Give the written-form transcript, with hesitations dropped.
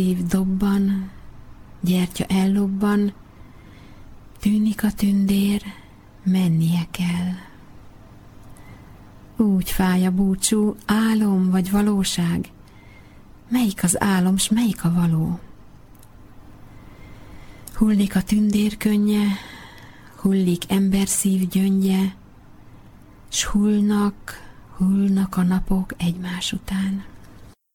Szív dobban, gyertya ellobban, tűnik a tündér, mennie kell. Úgy fáj a búcsú, álom vagy valóság, melyik az álom, s melyik a való? Hullik a tündér könnye, hullik ember szív gyöngye, s hullnak a napok egymás után.